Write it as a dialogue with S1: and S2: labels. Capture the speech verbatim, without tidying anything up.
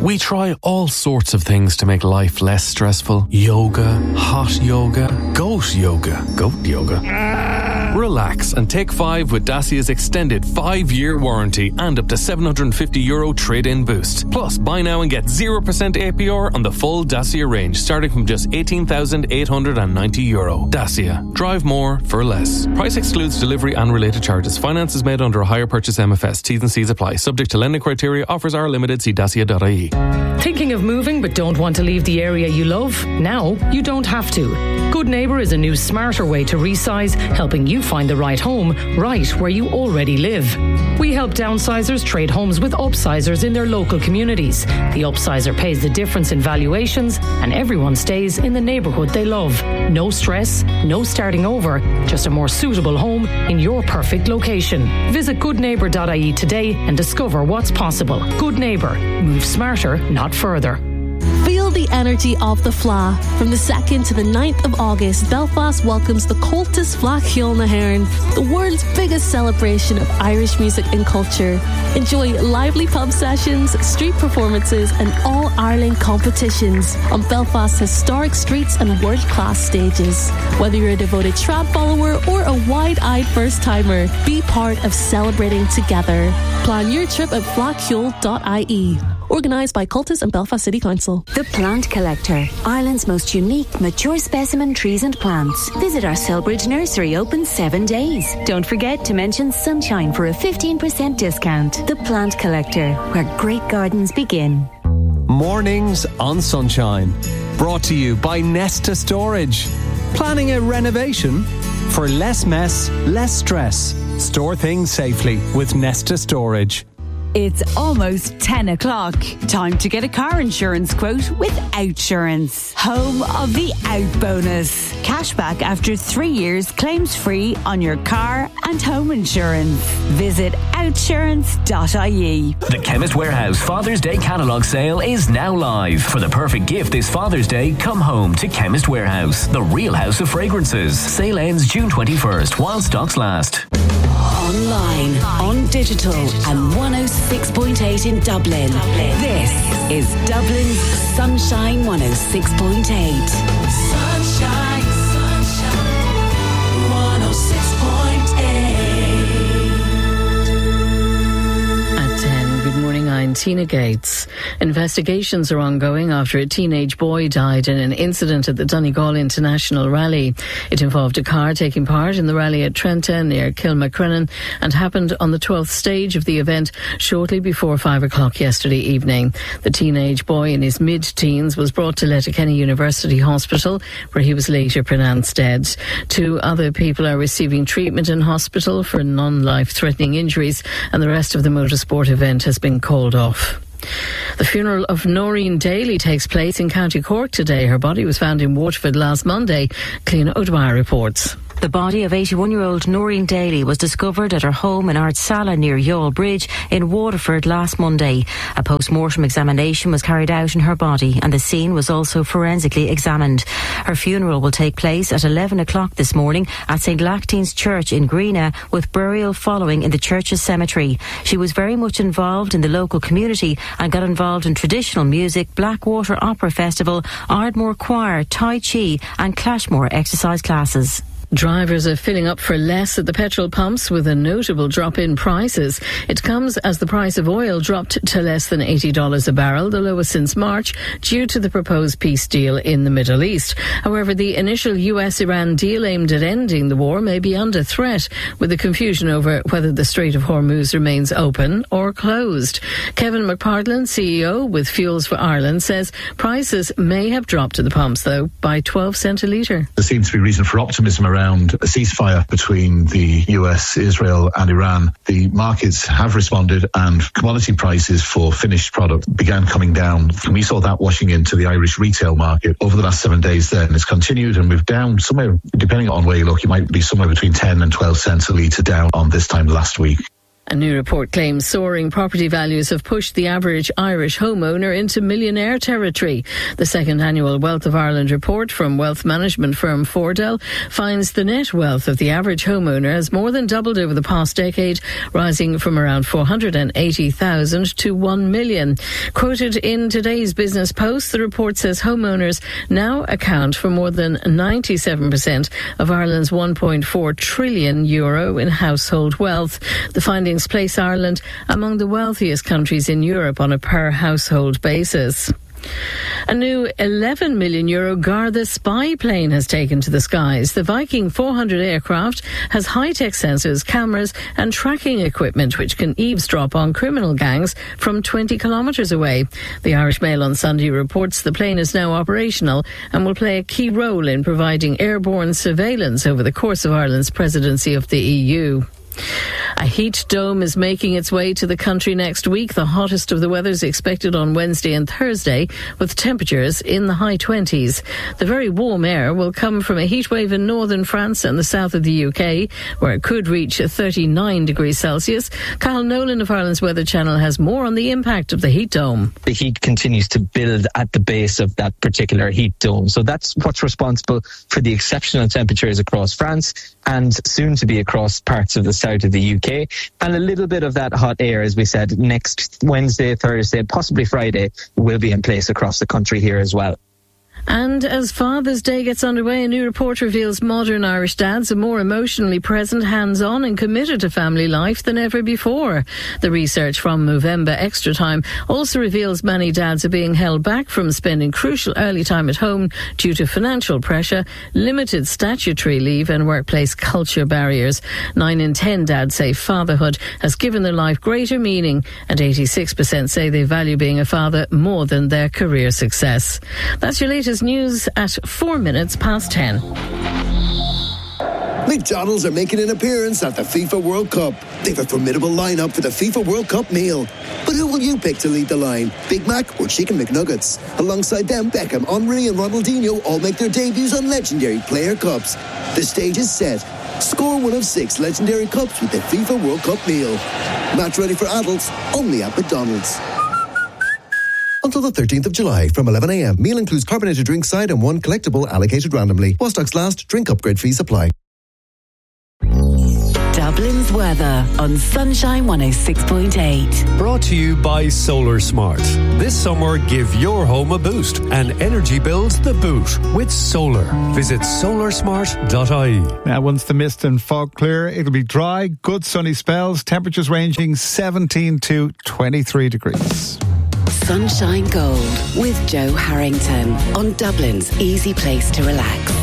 S1: We try all sorts of things to make life less stressful. Yoga, hot yoga, goat yoga, goat yoga. Relax and take five with Dacia's extended five-year warranty and up to seven hundred fifty euro trade-in boost. Plus, buy now and get zero percent A P R on the full Dacia range, starting from just eighteen thousand eight hundred ninety euro. Dacia. Drive more for less. Price excludes delivery and related charges. Finance is made under a hire purchase M F S. T's and C's apply. Subject to lending criteria. Offers are limited. See dacia dot I E.
S2: Thinking of moving but don't want to leave the area you love? Now you don't have to. Good Neighbour is a new smarter way to resize, helping you find the right home right where you already live. We help downsizers trade homes with upsizers in their local communities. The upsizer pays the difference in valuations and everyone stays in the neighbourhood they love. No stress, no starting over, just a more suitable home in your perfect location. Visit good neighbour dot I E today and discover what's possible. Good Neighbour. Move smarter, not further.
S3: Feel the energy of the Fleadh. From the second to the ninth of August, Belfast welcomes the Comhaltas Fleadh Cheoil na hÉireann, the world's biggest celebration of Irish music and culture. Enjoy lively pub sessions, street performances and all-Ireland competitions on Belfast's historic streets and world-class stages. Whether you're a devoted trad follower or a wide-eyed first-timer, be part of celebrating together. Plan your trip at fleadh cheoil dot I E. Organised by Comhaltas and Belfast City Council.
S4: The Plant Collector, Ireland's most unique mature specimen trees and plants. Visit our Selbridge nursery, open seven days. Don't forget to mention Sunshine for a fifteen percent discount. The Plant Collector, where great gardens begin.
S5: Mornings on Sunshine. Brought to you by Nesta Storage. Planning a renovation? For less mess, less stress. Store things safely with Nesta Storage.
S6: It's almost ten o'clock. Time to get a car insurance quote with Outsurance. Home of the Out Bonus. Cashback after three years, claims free on your car and home insurance. Visit outsurance dot I E.
S7: The Chemist Warehouse Father's Day catalogue sale is now live. For the perfect gift this Father's Day, come home to Chemist Warehouse, the real house of fragrances. Sale ends June twenty-first while stocks last.
S8: Online, on digital, and one oh six point eight in Dublin. This is Dublin's Sunshine one oh six point eight.
S9: Sunshine, sunshine, one oh six point eight.
S2: At ten, good morning, I'm Tina Gates. Investigations are ongoing after a teenage boy died in an incident at the Donegal International Rally. It involved a car taking part in the rally at Trenta near Kilmacrennan and happened on the twelfth stage of the event shortly before five o'clock yesterday evening. The teenage boy in his mid-teens was brought to Letterkenny University Hospital, where he was later pronounced dead. Two other people are receiving treatment in hospital for non-life-threatening injuries, and the rest of the motorsport event has been called off. The funeral of Noreen Daly takes place in County Cork today. Her body was found in Waterford last Monday. Cliona O'Dwyer reports.
S10: The body of eighty-one-year-old Noreen Daly was discovered at her home in Ardsala near Youghal Bridge in Waterford last Monday. A post-mortem examination was carried out in her body and the scene was also forensically examined. Her funeral will take place at eleven o'clock this morning at St Lactane's Church in Greena, with burial following in the church's cemetery. She was very much involved in the local community and got involved in traditional music, Blackwater Opera Festival, Ardmore Choir, Tai Chi and Clashmore exercise classes.
S2: Drivers are filling up for less at the petrol pumps with a notable drop in prices. It comes as the price of oil dropped to less than eighty dollars a barrel, the lowest since March, due to the proposed peace deal in the Middle East. However, the initial U S Iran deal aimed at ending the war may be under threat, with the confusion over whether the Strait of Hormuz remains open or closed. Kevin McPartland, C E O with Fuels for Ireland, says prices may have dropped at the pumps, though, by twelve cents a litre.
S11: There seems to be reason for optimism around around a ceasefire between the U S, Israel and Iran. The markets have responded and commodity prices for finished product began coming down. And we saw that washing into the Irish retail market over the last seven days then. It's continued and moved down somewhere, depending on where you look, you might be somewhere between ten and twelve cents a litre down on this time last week.
S2: A new report claims soaring property values have pushed the average Irish homeowner into millionaire territory. The second annual Wealth of Ireland report from wealth management firm Fordell finds the net wealth of the average homeowner has more than doubled over the past decade, rising from around four hundred eighty thousand to one million. Quoted in today's Business Post, the report says homeowners now account for more than ninety-seven percent of Ireland's one point four trillion euro in household wealth. The findings place Ireland among the wealthiest countries in Europe on a per household basis. A new eleven million euro Garda spy plane has taken to the skies. The Viking four hundred aircraft has high-tech sensors, cameras and tracking equipment which can eavesdrop on criminal gangs from twenty kilometres away. The Irish Mail on Sunday reports the plane is now operational and will play a key role in providing airborne surveillance over the course of Ireland's presidency of the E U. A heat dome is making its way to the country next week. The hottest of the weather is expected on Wednesday and Thursday, with temperatures in the high twenties. The very warm air will come from a heatwave in northern France and the south of the U K, where it could reach thirty-nine degrees Celsius. Carl Nolan of Ireland's Weather Channel has more on the impact of the heat dome.
S12: The heat continues to build at the base of that particular heat dome. So that's what's responsible for the exceptional temperatures across France and soon to be across parts of the south of the U K. And a little bit of that hot air, as we said, next Wednesday, Thursday, possibly Friday, will be in place across the country here as well.
S2: And as Father's Day gets underway, a new report reveals modern Irish dads are more emotionally present, hands-on and committed to family life than ever before. The research from Movember Extra Time also reveals many dads are being held back from spending crucial early time at home due to financial pressure, limited statutory leave and workplace culture barriers. Nine in ten dads say fatherhood has given their life greater meaning, and eighty-six percent say they value being a father more than their career success. That's your latest news at four minutes past ten.
S13: McDonald's are making an appearance at the FIFA World Cup. They've a formidable lineup for the FIFA World Cup meal. But who will you pick to lead the line? Big Mac or Chicken McNuggets? Alongside them, Beckham, Henry and Ronaldinho all make their debuts on legendary player cups. The stage is set. Score one of six legendary cups with the FIFA World Cup meal. Match ready for adults, only at McDonald's. Until the thirteenth of July from eleven a.m. Meal includes carbonated drink side and one collectible allocated randomly. While stocks last, drink upgrade fees apply.
S8: Dublin's weather on Sunshine one oh six point eight.
S5: Brought to you by Solar Smart. This summer, give your home a boost and energy bills the boot with solar. Visit solar smart dot I E.
S14: Now, once the mist and fog clear, it'll be dry, good sunny spells, temperatures ranging seventeen to twenty-three degrees.
S8: Sunshine Gold with Joe Harrington on Dublin's easy place to relax.